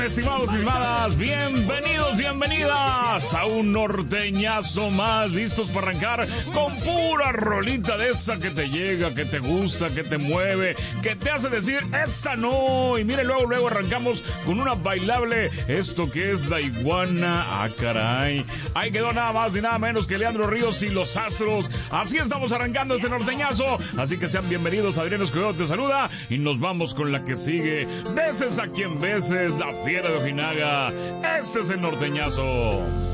Estimados y estimadas, bienvenidos, bienvenidas a un norteñazo más, listos para arrancar con pura rolita de esa que te llega, que te gusta, que te mueve, que te hace decir, esa no. Y mire, luego arrancamos con una bailable, esto que es la iguana, caray. Ahí quedó nada más ni nada menos que Leandro Ríos y los Astros. Así estamos arrancando este norteñazo, así que sean bienvenidos. Adrián Escobedo te saluda y nos vamos con la que sigue. Beses a quien beses, la fiera de Ojinaga. Este es el norteñazo.